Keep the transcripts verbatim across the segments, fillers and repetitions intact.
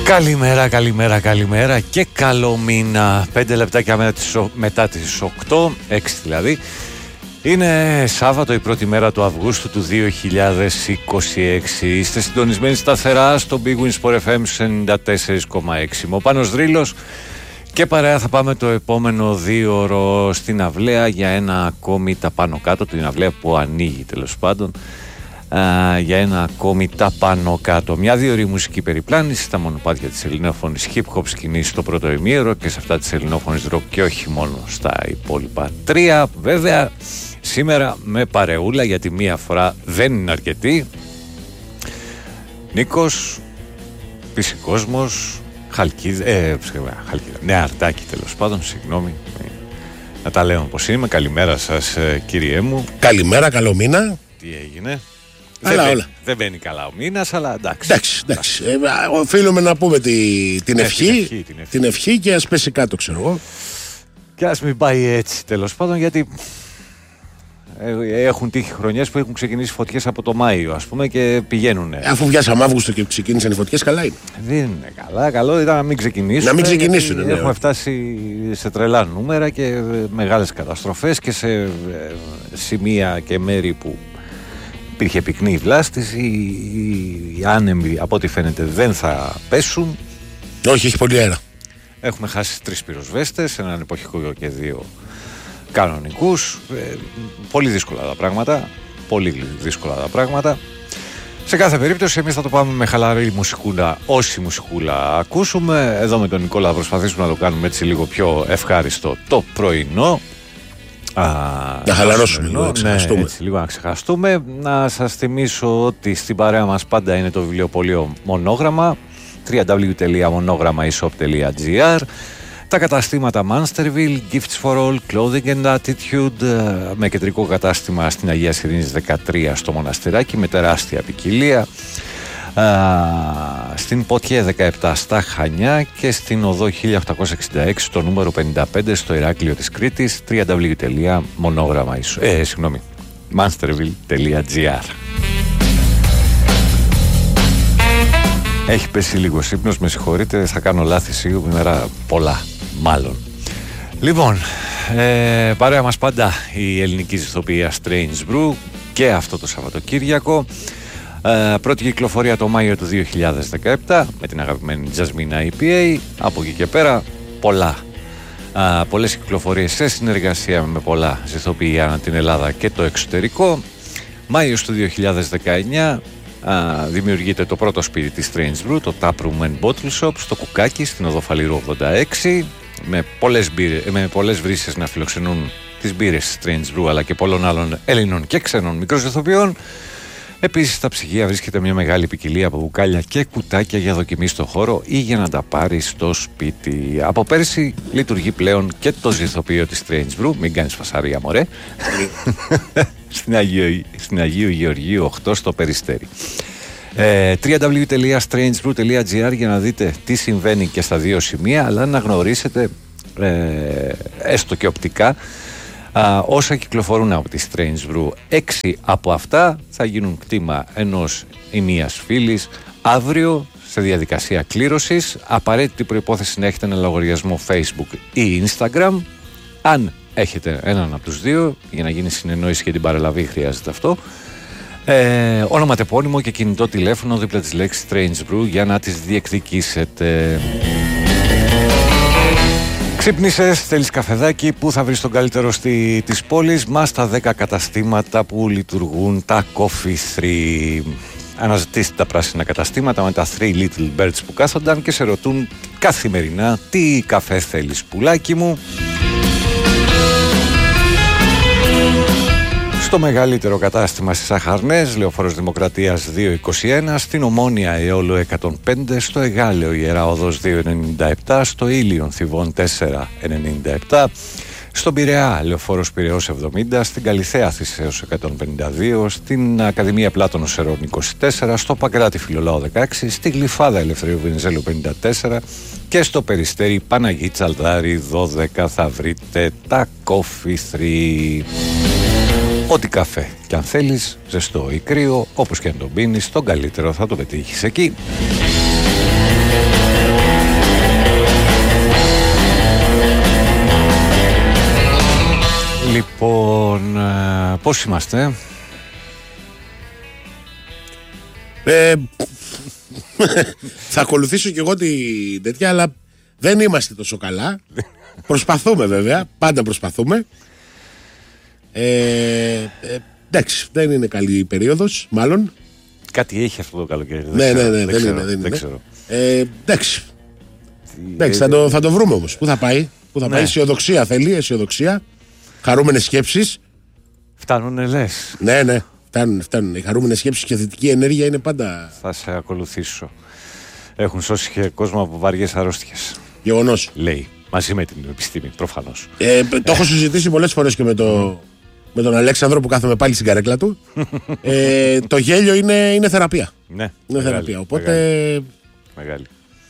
Καλημέρα, καλημέρα, καλημέρα και καλό μήνα. Πέντε λεπτάκια μετά τις οκτώ, έξι δηλαδή. Είναι Σάββατο, η πρώτη μέρα του Αυγούστου του δύο χιλιάδες είκοσι έξι. Είστε συντονισμένοι σταθερά στο Big Win Sport εφ εμ ενενήντα τέσσερα κόμμα έξι. Είμαι ο Πάνος Δρύλος και παρέα θα πάμε το επόμενο δύο ώρο στην αυλαία για ένα ακόμη τα πάνω κάτω, την αυλαία που ανοίγει τέλος πάντων. Uh, για ένα ακόμη τα πάνω κάτω. Μια δύο ώρη μουσική περιπλάνηση στα μονοπάτια της ελληνόφωνης hip hop σκηνής στο πρώτο ημίωρο και σε αυτά της ελληνόφωνης rock και όχι μόνο στα υπόλοιπα τρία. Βέβαια σήμερα με παρεούλα, γιατί μία φορά δεν είναι αρκετή. Νίκος, Φυσικόσμος, Χαλκίδα, ε, Χαλκίδα, ναι, Αρτάκη τέλος πάντων, συγγνώμη. Να τα λέω πως είμαι. Καλημέρα σας κύριέ μου. Καλημέρα, καλό μήνα. Τι έγινε? Αλλά δεν, όλα. Μπαίνει, δεν μπαίνει καλά ο μήνας, αλλά εντάξει. Εντάξει, εντάξει. Ε, οφείλουμε να πούμε τη, την, ναι, ευχή, την, ευχή, την, ευχή. την ευχή και ας πέσει κάτω, ξέρω εγώ. Και ας μην πάει έτσι τέλος πάντων, γιατί έχουν τύχει χρονιές που έχουν ξεκινήσει φωτιές από το Μάιο, ας πούμε, και πηγαίνουν. Αφού βιάσαμε Αύγουστο και ξεκίνησαν οι φωτιές, καλά είναι. Δεν είναι καλά. Καλό ήταν να μην ξεκινήσουν. Να μην ξεκινήσουν, ναι. Έχουμε φτάσει σε τρελά νούμερα και μεγάλες καταστροφές και σε σημεία και μέρη που υπήρχε πυκνή βλάστηση. Οι άνεμοι από ό,τι φαίνεται δεν θα πέσουν. Όχι, έχει πολύ αέρα. Έχουμε χάσει τρεις πυροσβέστες, έναν εποχικό και δύο κανονικούς. Ε, πολύ δύσκολα τα πράγματα. Πολύ δύσκολα τα πράγματα. Σε κάθε περίπτωση εμείς θα το πάμε με χαλαρή μουσικούλα, όση μουσικούλα ακούσουμε. Εδώ με τον Νικόλα θα προσπαθήσουμε να το κάνουμε έτσι λίγο πιο ευχάριστο το πρωινό. Α, να χαλαρώσουμε λίγο, να ξεχαστούμε. Ναι, έτσι, λίγο να ξεχαστούμε. Να σας θυμίσω ότι στην παρέα μας πάντα είναι το βιβλιοπωλείο Μονόγραμμα, double-u double-u double-u τελεία μονόγραμμα e shop τελεία gr, τα καταστήματα Mansterville, Gifts for All, Clothing and Attitude, με κεντρικό κατάστημα στην Αγίας Ειρήνης δεκατρία στο Μοναστηράκι με τεράστια ποικιλία, στην Ποτιέ δεκαεπτά στα Χανιά και στην οδό χίλια οκτακόσια εξήντα έξι το νούμερο πενήντα πέντε στο Ηράκλειο της Κρήτης, double-u double-u double-u τελεία μονόγραμμα ε, συγγνώμη, mansterville τελεία gr. Έχει πέσει λίγο ύπνος, με συγχωρείτε, θα κάνω λάθη σήμερα πολλά μάλλον. Λοιπόν, ε, παρέα μας πάντα η ελληνική ηθοποιία Strange Brew και αυτό το Σαββατοκύριακο. Ε, πρώτη κυκλοφορία το Μάιο του δύο χιλιάδες δεκαεπτά με την αγαπημένη Jasmine άι πι έι. Από εκεί και πέρα πολλά ε, πολλές κυκλοφορίες σε συνεργασία με πολλά ηθοποιία ανά την Ελλάδα και το εξωτερικό. Μάιος του δύο χιλιάδες δεκαεννιά ε, δημιουργείται το πρώτο σπίτι της Strange Brew, το Tap Room and Bottle Shop στο Κουκάκι στην οδό Φαληρού ογδόντα έξι, με πολλές, μπύρες, με πολλές βρύσες να φιλοξενούν τις μπύρες της Strange Brew αλλά και πολλών άλλων Έλληνων και ξένων μικροσυθοποιών. Επίσης στα ψυγεία βρίσκεται μια μεγάλη ποικιλία από μπουκάλια και κουτάκια για δοκιμή στο χώρο ή για να τα πάρει στο σπίτι. Από πέρσι λειτουργεί πλέον και το ζυθοποιείο της Strange Brew, μην κάνεις φασαρία μωρέ, στην, Αγίου, στην Αγίου Γεωργίου οκτώ στο Περιστέρι. Ε, double-u double-u double-u τελεία strange brew τελεία gr για να δείτε τι συμβαίνει και στα δύο σημεία, αλλά να γνωρίσετε ε, έστω και οπτικά Α, όσα κυκλοφορούν από τη Strange Brew. Έξι από αυτά θα γίνουν κτήμα ενός ή μίας φίλης αύριο σε διαδικασία κλήρωσης. Απαραίτητη προϋπόθεση να έχετε ένα λογαριασμό Facebook ή Instagram. Αν έχετε έναν από τους δύο, για να γίνει συνεννόηση και την παραλαβή χρειάζεται αυτό. Ε, όνομα, τεπώνυμο και κινητό τηλέφωνο δίπλα της λέξης Strange Brew για να τις διεκδικήσετε. Ξύπνησες, θέλεις καφεδάκι, πού θα βρεις τον καλύτερο στη, της πόλης? Μας τα δέκα καταστήματα που λειτουργούν τα Coffee Three. Αναζητήστε τα πράσινα καταστήματα με τα Three Little Birds που κάθονταν και σε ρωτούν καθημερινά τι καφέ θέλεις πουλάκι μου. Στο μεγαλύτερο κατάστημα στις Αχαρνές, Λεωφόρος Δημοκρατίας δύο είκοσι ένα, στην Ομόνια Αιώλου εκατόν πέντε, στο Εγάλεο Ιερά Οδός δύο ενενήντα επτά, στο Ήλιον Θηβών τέσσερα ενενήντα επτά, στον Πειραιά Λεωφόρος Πειραιώς εβδομήντα, στην Καλιθέα Θησέως εκατόν πενήντα δύο, στην Ακαδημία Πλάτωνος Σερών είκοσι τέσσερα, στο Παγκράτη Φιλολάου δεκαέξι, στη Γλυφάδα Ελευθερίου Βενιζέλου πενήντα τέσσερα και στο Περιστέρι Παναγή Τσαλδάρη δώδεκα θα βρείτε τα Coffee Three. Ό,τι καφέ και αν θέλεις, ζεστό ή κρύο, όπως και αν τον πίνεις, τον καλύτερο θα το πετύχεις εκεί. Λοιπόν, ε, πώς είμαστε? Ε, θα ακολουθήσω κι εγώ την τέτοια, αλλά δεν είμαστε τόσο καλά. Προσπαθούμε βέβαια, πάντα προσπαθούμε. Ε, ε, εντάξει, δεν είναι καλή η περίοδος, μάλλον. Κάτι έχει αυτό το καλοκαίρι. Ναι, ναι, ναι, δεν, δεν, είναι, ξέρω, δεν, δεν είναι. ξέρω. Ε, εντάξει. εντάξει θα, το, θα το βρούμε όμως. Πού θα πάει, Πού θα ναι. πάει, αισιοδοξία θέλει, αισιοδοξία. Χαρούμενες σκέψεις. Φτάνουνε λες. Ναι, ναι, φτάνουν, φτάνουν. Οι χαρούμενες σκέψεις και θετική ενέργεια είναι πάντα. Θα σε ακολουθήσω. Έχουν σώσει και κόσμο από βαριές αρρώστιες. Γεγονός. Λέει. Μαζί με την επιστήμη, προφανώς. Ε, το έχω συζητήσει πολλές φορές και με, το, με τον Αλέξανδρο που κάθομαι πάλι στην καρέκλα του. ε, το γέλιο είναι, είναι θεραπεία. Ναι, είναι μεγάλη, θεραπεία. Οπότε. Μεγάλη. μεγάλη.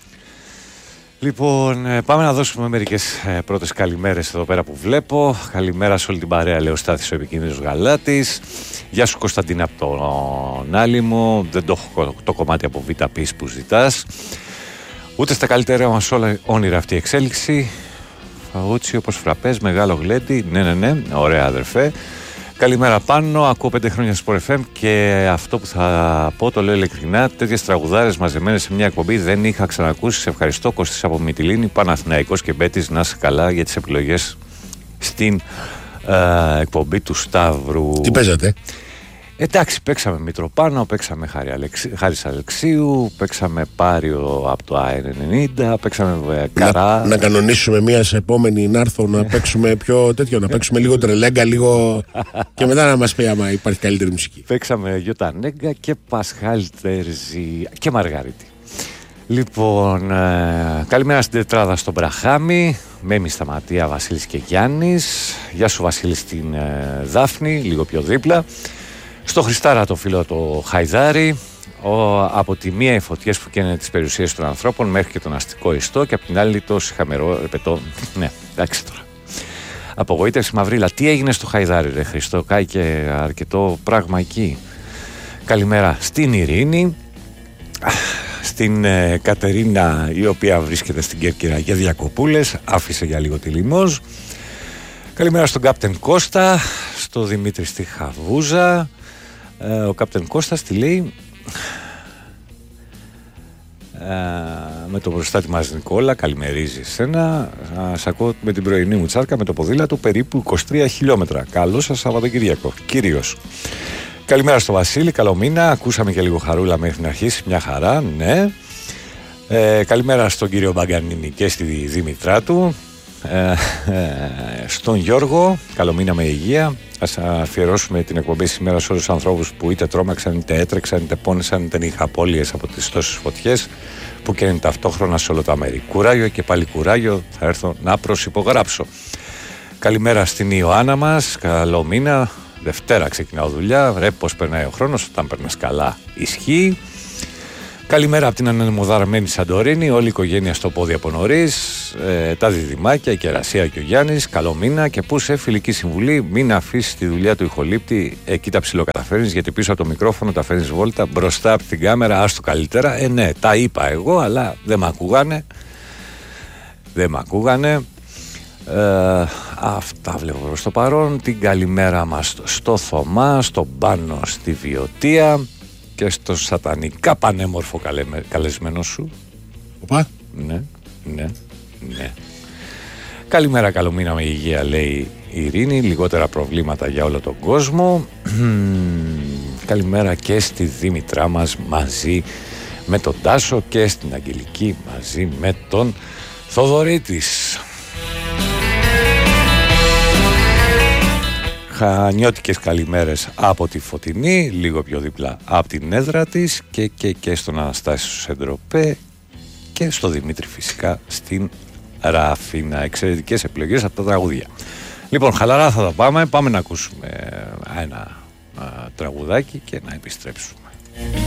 Λοιπόν, πάμε να δώσουμε μερικές ε, πρώτες καλημέρες εδώ πέρα που βλέπω. Καλημέρα σε όλη την παρέα, λέει ο Στάθης ο επικίνδυνος Γαλάτης. Γεια σου Κωνσταντίνα από τον Άλυμο. Δεν το έχω το κομμάτι από Β' Πις που ζητάς. Ούτε στα καλύτερα μας όλα όνειρα αυτή η εξέλιξη. Φαγούτσι όπως φραπές, μεγάλο γλέντι. Ναι, ναι, ναι, ωραία αδερφέ. Καλημέρα πάνω, ακούω πέντε χρόνια Sport εφ εμ και αυτό που θα πω το λέω ειλικρινά. Τέτοιες τραγουδάρες μαζεμένες σε μια εκπομπή δεν είχα ξανακούσει. Σε ευχαριστώ, Κώστης από Μυτιλήνη, Παναθηναϊκός και Μπέτης. Να είσαι καλά για τις επιλογές στην ε, εκπομπή του Σταύρου. Τι παίζατε? Εντάξει, παίξαμε Μητροπάνο, παίξαμε Χάρη Αλεξι... Χάρης Αλεξίου, παίξαμε Πάριο από το Α ενενήντα, παίξαμε Καρά. Να, να κανονίσουμε μια σε επόμενη να έρθω να παίξουμε πιο τέτοιο, να παίξουμε λίγο τρελέγκα, λίγο. Και μετά να μας πει άμα υπάρχει καλύτερη μουσική. Παίξαμε Γιώτα Νέγκα και Πασχάλ Τερζή και Μαργαρίτη. Λοιπόν, ε, καλημέρα στην τετράδα στον Μπραχάμι, Μέμη Σταματία, Βασίλης και Γιάννης. Γεια σου Βασίλη στην ε, Δάφνη, λίγο πιο δίπλα. Στο Χριστάρα το φίλο το Χαϊδάρι, ο, από τη μία οι φωτιές που καίνε τις περιουσίες των ανθρώπων μέχρι και τον αστικό ιστό και από την άλλη το σιχαμερό ρεπετό. Ναι, εντάξει τώρα. Απογοήτευση Μαυρίλα. Τι έγινε στο Χαϊδάρι ρε Χριστό, κάει και αρκετό πράγμα εκεί. Καλημέρα στην Ειρήνη, στην ε, Κατερίνα η οποία βρίσκεται στην Κέρκυρα για διακοπούλες, άφησε για λίγο τη Λιμόζ. Καλημέρα στον Κάπτεν Κώστα, στο Δημήτρη στη Χαβούζα. Ε, ο Κάπτεν Κώστας τι λέει? Ε, με τον προστάτη μας Νικόλα, καλημερίζει εσένα. Σ' ακούω με την πρωινή μου τσάρκα με το ποδήλατο περίπου είκοσι τρία χιλιόμετρα. Καλό σας Σαββατοκύριακο, κύριος. Καλημέρα στο Βασίλη, καλό μήνα. Ακούσαμε και λίγο χαρούλα μέχρι να αρχίσει, μια χαρά, ναι. Ε, καλημέρα στον κύριο Μπαγκανίνη και στη Δήμητρά του. Ε, ε, στον Γιώργο, καλό μήνα με υγεία. Ας αφιερώσουμε την εκπομπή σήμερα σε όλους τους ανθρώπους που είτε τρόμαξαν, είτε έτρεξαν, είτε πόνεσαν, είτε είχαν απώλειες από τις τόσες φωτιές που καίνουν ταυτόχρονα σε όλο το Αμερί. Κουράγιο και πάλι κουράγιο, θα έρθω να προσυπογράψω. Καλημέρα στην Ιωάννα μας, καλό μήνα. Δευτέρα ξεκινάω δουλειά. Ρε, πώς περνάει ο χρόνος, όταν περνάς καλά ισχύει. Καλημέρα από την ανεμοδαρμένη Σαντορίνη, όλη η οικογένεια στο πόδι από νωρίς, ε, τα διδυμάκια, η Κερασία και ο Γιάννης, καλό μήνα και πού σε φιλική συμβουλή, μην αφήσεις τη δουλειά του ηχολήπτη, εκεί τα ψιλοκαταφέρνεις γιατί πίσω από το μικρόφωνο τα φέρνεις βόλτα, μπροστά από την κάμερα, άστο καλύτερα, ε ναι, τα είπα εγώ, αλλά δεν μ' ακούγανε, δεν μ' ακούγανε. Ε, αυτά βλέπω προς το παρόν. Την καλημέρα μας στο Θωμά, στον Πάνο στη Βιωτία και στο σατανικά πανέμορφο καλε, καλεσμένο σου. Οπα. Ναι, ναι, ναι. Καλημέρα, καλό μήνα με υγεία, λέει η Ειρήνη. Λιγότερα προβλήματα για όλο τον κόσμο. Καλημέρα και στη Δήμητρά μας μαζί με τον Τάσο και στην Αγγελική μαζί με τον Θοδωρήτης. Χανιώτικες καλημέρες από τη Φωτεινή, λίγο πιο δίπλα από την έδρα της και, και, και στον Αναστάσιο Σεντροπέ και στο Δημήτρη φυσικά στην Ραφίνα. Εξαιρετικές επιλογές από τα τραγούδια. Λοιπόν, χαλαρά θα τα πάμε, πάμε να ακούσουμε ένα α, τραγουδάκι και να επιστρέψουμε.